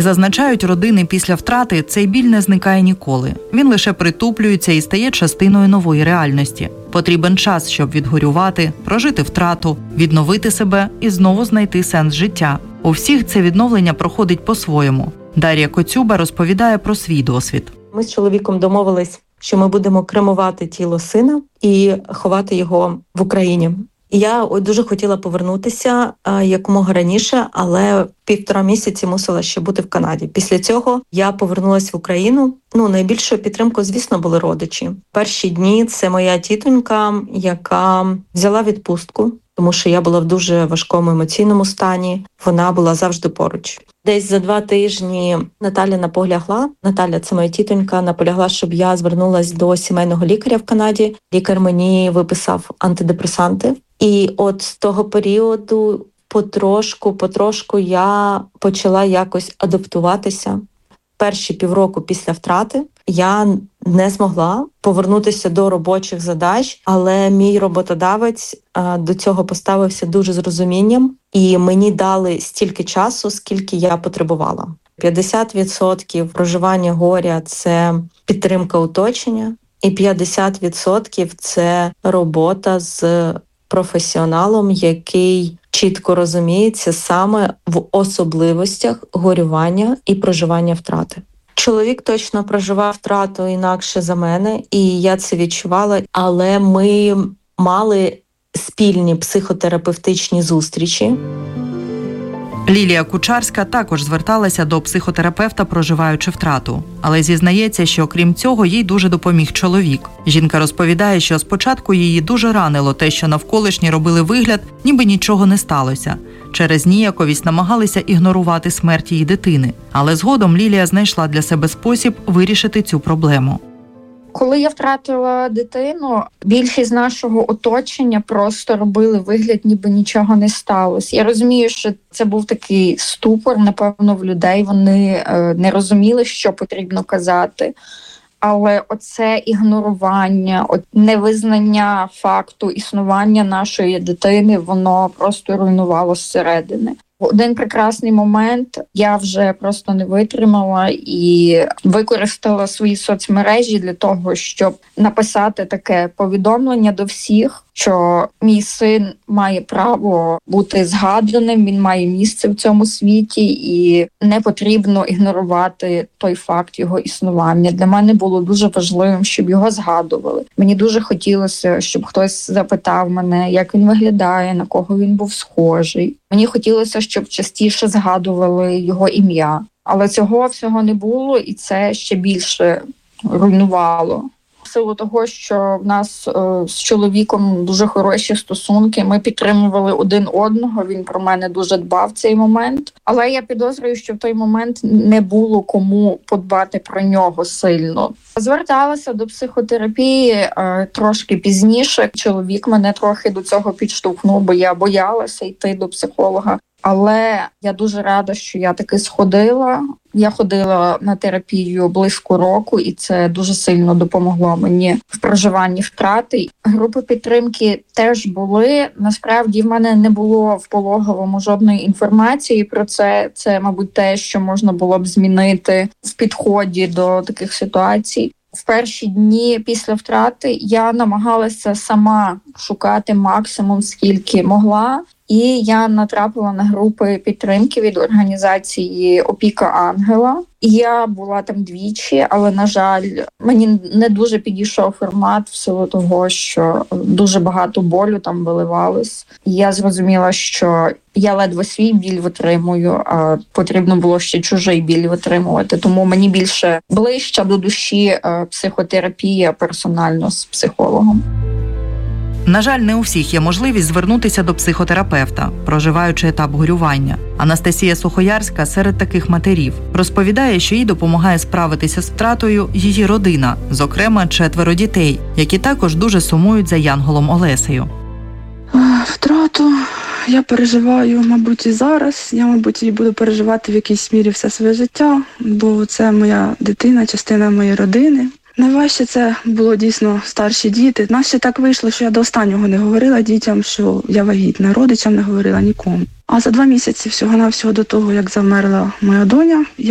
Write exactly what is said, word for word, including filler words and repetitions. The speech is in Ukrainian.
зазначають родини після втрати, цей біль не зникає ніколи. Він лише притуплюється і стає частиною нової реальності. Потрібен час, щоб відгорювати, прожити втрату, відновити себе і знову знайти сенс життя. У всіх це відновлення проходить по-своєму. Дар'я Коцюба розповідає про свій досвід. Ми з чоловіком домовились, що ми будемо кремувати тіло сина і ховати його в Україні. Я дуже хотіла повернутися якомога раніше, але півтора місяці мусила ще бути в Канаді. Після цього я повернулася в Україну. Ну, найбільшою підтримкою, звісно, були родичі. Перші дні це моя тітонька, яка взяла відпустку, тому що я була в дуже важкому емоційному стані. Вона була завжди поруч. Десь за два тижні Наталя наполягла. Наталя, це моя тітонька, наполягла, щоб я звернулася до сімейного лікаря в Канаді. Лікар мені виписав антидепресанти. І от з того періоду потрошку, потрошку я почала якось адаптуватися. Перші півроку після втрати я не змогла повернутися до робочих задач, але мій роботодавець а, до цього поставився дуже з розумінням, і мені дали стільки часу, скільки я потребувала. п'ятдесят відсотків проживання горя – це підтримка оточення, і п'ятдесят відсотків – це робота з професіоналом, який чітко розуміється саме в особливостях горювання і проживання втрати. Чоловік точно проживав втрату інакше за мене, і я це відчувала, але ми мали спільні психотерапевтичні зустрічі. Лілія Кучарська також зверталася до психотерапевта, проживаючи втрату. Але зізнається, що крім цього їй дуже допоміг чоловік. Жінка розповідає, що спочатку її дуже ранило те, що навколишні робили вигляд, ніби нічого не сталося. Через ніяковість намагалися ігнорувати смерть її дитини. Але згодом Лілія знайшла для себе спосіб вирішити цю проблему. Коли я втратила дитину, більшість нашого оточення просто робили вигляд, ніби нічого не сталося. Я розумію, що це був такий ступор, напевно, в людей. Вони е, не розуміли, що потрібно казати. Але оце ігнорування, от невизнання факту існування нашої дитини, воно просто руйнувало зсередини. В один прекрасний момент я вже просто не витримала і використала свої соцмережі для того, щоб написати таке повідомлення до всіх, що мій син має право бути згаданим, він має місце в цьому світі і не потрібно ігнорувати той факт його існування. Для мене було дуже важливим, щоб його згадували. Мені дуже хотілося, щоб хтось запитав мене, як він виглядає, на кого він був схожий. Мені хотілося, щоб частіше згадували його ім'я. Але цього всього не було, і це ще більше руйнувало. В силу того, що в нас е, з чоловіком дуже хороші стосунки, ми підтримували один одного, він про мене дуже дбав в цей момент. Але я підозрюю, що в той момент не було кому подбати про нього сильно. Зверталася до психотерапії е, трошки пізніше. Чоловік мене трохи до цього підштовхнув, бо я боялася йти до психолога. Але я дуже рада, що я таки сходила. Я ходила на терапію близько року, і це дуже сильно допомогло мені в проживанні втрати. Групи підтримки теж були. Насправді в мене не було в пологовому жодної інформації про це. Це, мабуть, те, що можна було б змінити в підході до таких ситуацій. В перші дні після втрати я намагалася сама шукати максимум, скільки могла. І я натрапила на групи підтримки від організації «Опіка Ангела». І я була там двічі, але, на жаль, мені не дуже підійшов формат в силу того, що дуже багато болю там виливалось. І я зрозуміла, що я ледве свій біль витримую, а потрібно було ще чужий біль витримувати. Тому мені більше ближче до душі психотерапія персонально з психологом. На жаль, не у всіх є можливість звернутися до психотерапевта, проживаючи етап горювання. Анастасія Сухоярська серед таких матерів. Розповідає, що їй допомагає справитися з втратою її родина, зокрема четверо дітей, які також дуже сумують за Янголом Олесею. Втрату я переживаю, мабуть, і зараз. Я, мабуть, її буду переживати в якійсь мірі все своє життя, бо це моя дитина, частина моєї родини. Найважче це було дійсно старші діти. У нас ще так вийшло, що я до останнього не говорила дітям, що я вагітна, родичам не говорила нікому. А за два місяці всього-навсього до того, як завмерла моя доня, я